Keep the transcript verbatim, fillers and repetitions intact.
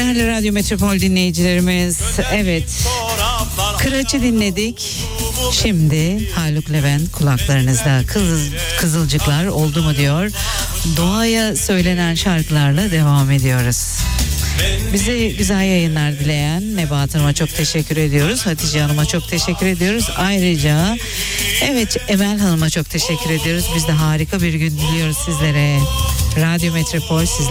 Değerli Radyo Metropol dinleyicilerimiz, evet, Kıraç'ı dinledik. Şimdi Haluk Levent kulaklarınızda. Kızıl, Kızılcıklar oldu mu diyor. Doğaya söylenen şarkılarla devam ediyoruz. Bize güzel yayınlar dileyen Nebahat Hanım'a çok teşekkür ediyoruz. Hatice Hanım'a çok teşekkür ediyoruz. Ayrıca evet, Emel Hanım'a çok teşekkür ediyoruz. Biz de harika bir gün diliyoruz sizlere. Radyo Metropol sizlere.